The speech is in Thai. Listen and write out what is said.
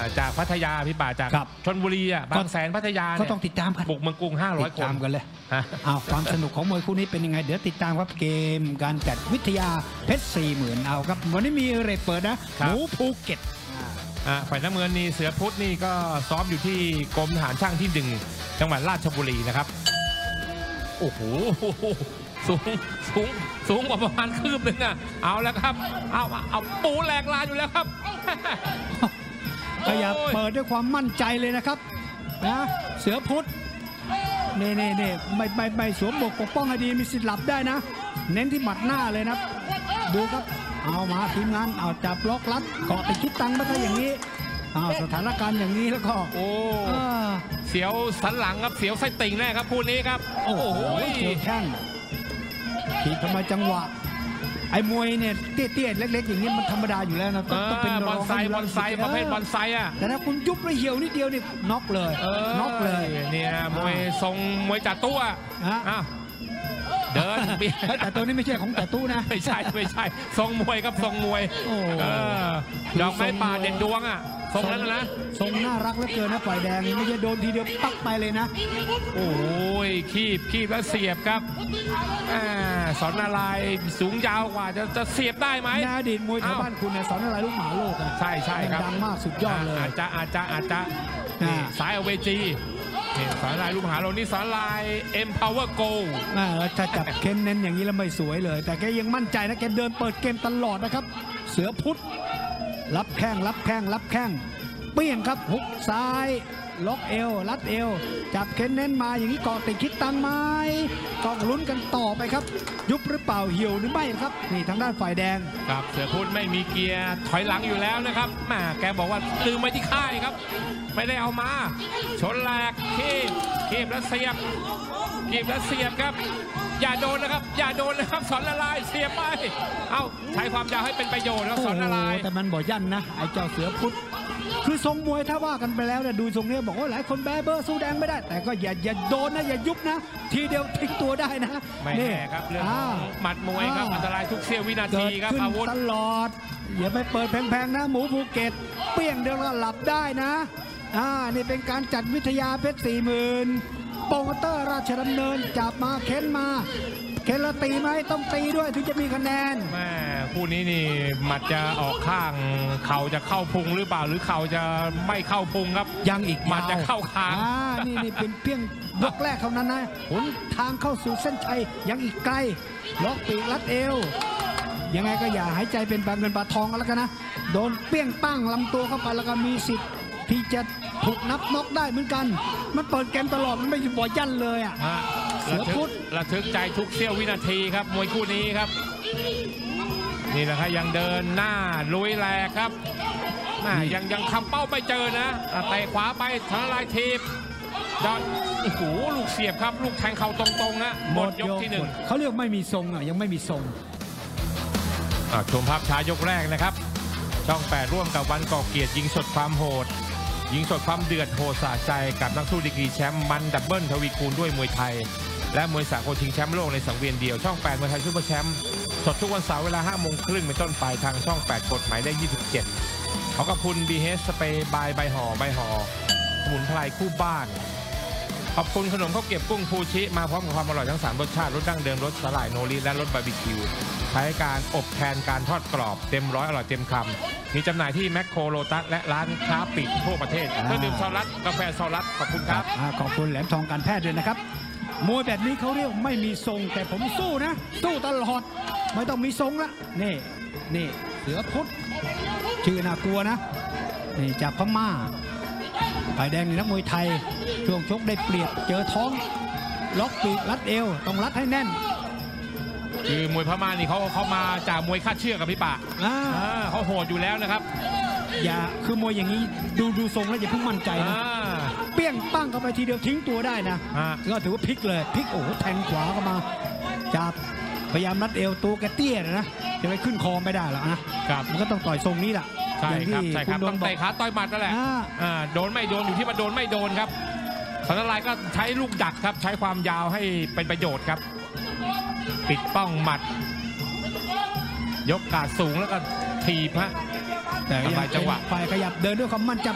จากพัทยาพี่ป่าจากชลบุรีอ่ะบางแสนพัทยาก็ต้องติดตามกันบุกเมืองกรุง500 คนตามกันเลยความสนุกของมวยคู่นี้เป็นยังไงเดี๋ยวติดตามครับเกมการจัดวิทยาเพชร 40,000เอาครับวันนี้มีเรทเปิดนะหมูภูเก็ตฝ่ายน้ำเงินนี่เสือพุทธนี่ก็ซ้อมอยู่ที่กรมทหารช่างที่1จังหวัดราชบุรีนะครับโอ้โหสูงกว่าประมาณคืบหนึ่งอ่ะเอาแล้วครับเอาปูแหลกลานอยู่แล้วครับก็อย่าเปิดด้วยความมั่นใจเลยนะครับนะเสือพุทธนี่ไม่สวมบกปกป้องให้ดีมีสิทธิ์หลับได้นะเน้นที่หมัดหน้าเลยนะดูครับเอามาทีมงานเอาจับล็อกลัดเกาะติดคิดตังค์มาได้อย่างนี้สถานการณ์อย่างนี้แล้วก็เสียวสันหลังครับเสียวไส้ติ่งแน่ครับคู่นี้ครับโอ้โหเกี่ยวแข้งขีดทำไมจังหวะไอ้มวยเนี่ยเตี้ยๆเล็กๆอย่างนี้มันธรรมดาอยู่แล้วนะต้องเป็นบอลไซประเภทบอลไซอ่ะแต่ถ้าคุณยุบแล้วเหี่ยวนิดเดียวนี่น็อกเลยน็อกเลยเนี่ยมวยทรงมวยจัดตู้อ่ะเดินแต่ตัวนี้ไม่ใช่ของแต่ตู้นะไม่ใช่ทรงมวยครับทรงมวยดอกไม้ป่าเด่นดวงอ่ะทรงนั้นนะทรงน่ารักเหลือเกินนะฝ่ายแดงไม่ใช่โดนทีเดียวปักไปเลยนะโอ้ยคีบแล้วเสียบครับสอนนารายสูงยาวกว่าจะเสียบได้ไหมอดีตมวยแถวบ้านคุณเนี่ยสอนนารายลูกหมาโลกใช่ครับดังมากสุดยอดเลยอาจจะสายเอาเวจีสอนลายลูกหาเรานี่สอนลาย Empower Go ถ้าจับเค้นเน้นอย่างนี้แล้วไม่สวยเลยแต่แกยังมั่นใจนะแกเดินเปิดเกมตลอดนะครับเสือพุทธรับแข้งเปี้ยงครับหุกซ้ายล็อกเอวรัดเอวจับเค้นเน้นมาอย่างนี้เกาะติดคิดตังไม้ต้องลุ้นกันต่อไปครับยุบหรือเปล่าเหี่ยวหรือไม่ครับนี่ทางด้านฝ่ายแดงครับเสือพุทธไม่มีเกียร์ถอยหลังอยู่แล้วนะครับแกบอกว่าลืมไว้ที่ค่ายครับไม่ได้เอามาชนแหลกคีบแล้วเสียบครับอย่าโดนนะครับสอนละลายเสียบไปใช้ความยาวให้เป็นประโยชน์แล้วสอนละลายแต่มันบ่ยั่นนะไอ้เจ้าเสือพุทธคือทรงมวยถ้าว่ากันไปแล้วเนี่ยดูทรงนี้บอกว่าหลายคนแบเบอร์สู้แดงไม่ได้แต่ก็อย่าโดนนะอย่ายุบนะทีเดียวทิ้งตัวได้นะไม่แน่ครับเรื่องหมัดมวยครับอันตรายทุกเสี้ยววินาทีครับอาวุธตลอดอย่าไปเปิดแพงๆนะหมูภูเก็ตเปี้ยงเดียวก็หลับได้นะนี่เป็นการจัดวิทยาเพชร 40,000โปรโมเตอร์ราชดำเนินจับมาเค้นแล้วตีไหมต้องตีด้วยถึงจะมีคะแนนคู่นี้นี่หมัดจะออกข้างเข่าจะเข้าพุงหรือเปล่าหรือเข่าจะไม่เข้าพุงครับยังอีกหมัดจะเข้าคางนี่เป็นเพียงยกแรกเท่านั้นนะหนทางเข้าสู่เส้นชัยยังอีกไกลล็อกปีกรัดเอวยังไงก็อย่าหายใจเป็นปลาเงินปลาทองกันแล้วกันนะโดนเปี้ยงปั้งลำตัวเข้าไปแล้วก็มีสิทธิ์ที่จะถูกนับน็อกได้เหมือนกันมันเปิดเกมตลอดมันไม่บ่ยั่นเลยเสือพุทธระทึกใจทุกเสี้ยววินาทีครับมวยคู่นี้ครับนี่แหละครับยังเดินหน้าลุยแหลกครับยังคำเป้าไม่เจอนะเตะขวาไปทางลายทีบยอดโอ้โหลูกเสียบครับลูกแทงเข่าตรงๆนะหมดยกที่1 เขาเรียกไม่มีทรงยังไม่มีทรงชมภาพช้ายกแรกนะครับช่อง8ร่วมกับวันก่อเกียรติยิงสดความโหดยิงสดความเดือดโหดสะใจกับนักสู้ดีกรีแชมป์มันดับเบิลทวีคูณด้วยมวยไทยและมวยสากลชิงแชมป์โลกในสังเวียนเดียวช่อง8มวยไทยซุปเปอร์แชมป์สดทุกวันเสาร์เวลา 5:30 นเป็นต้นไปทางช่อง8กฎหมายเลข27ขอขอบคุณ BH สเปรย์บายใบห่อสมุนไพรคู่บ้านขอบคุณขนมข้าวเก็บกุ้งภูชิมาพร้อมกับความอร่อยทั้ง3รสชาติรสดั้งเดิมรสสลายโนริและรสบาร์บีคิวใช้การอบแทนการทอดกรอบเต็มร้อยอร่อยเต็มคำมีจำหน่ายที่แมคโครโลตัสและร้านค้าปลีกทั่วประเทศเครื่องดื่มซอรัสกาแฟซอรัสขอบคุณครับขอบคุณแหลมทองการแพทย์ด้วยนะครับมวยแบบนี้เขาเรียกไม่มีทรงแต่ผมสู้นะสู้ตลอดไม่ต้องมีทรงละนี่เสือพุทธชื่อน่ากลัวนะนี่จากพม่าฝ่ายแดงนี่นักมวยไทยช่วงชกได้เปรียบเจอท้องล็อกปีกรัดเอวต้องรัดให้แน่นคือมวยพม่านี่เขามาจากมวยคาดเชือกกับพี่ป่าเขาโหดอยู่แล้วนะครับอย่าคือมวยอย่างนี้ดูทรงแล้วอย่าเพิ่งมั่นใจนะเปี้ยงปั้งเข้าไปทีเดียวทิ้งตัวได้นะก็ถือว่าพลิกเลยพลิกโอ้โหแทงขวาเข้ามาจับพยายามรัดเอวตัวแกเตี้ยนะจะไปขึ้นคอไม่ได้หรอกนะมันก็ต้องต่อยทรงนี้แหละใช่ครับต้องเตะขาต่อยหมัดนั่นแหละโดนไม่โดนอยู่ที่มันโดนไม่โดนครับสอนลายก็ใช้ลูกดักครับใช้ความยาวให้เป็นประโยชน์ครับปิดป้องหมัดยกกาดสูงแล้วก็ถีบฮะแต่จังหวะไปขยับเดินด้วยความมั่นใจ